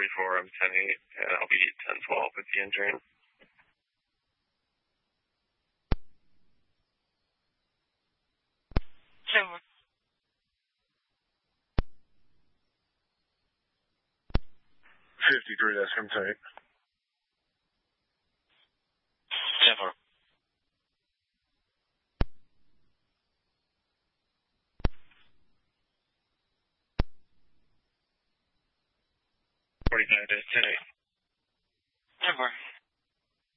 44, I'm 10-8, and I'll be 10-12 with the engine. Silver. 53, that's from tight. Silver. 45 days, 10-8. Silver.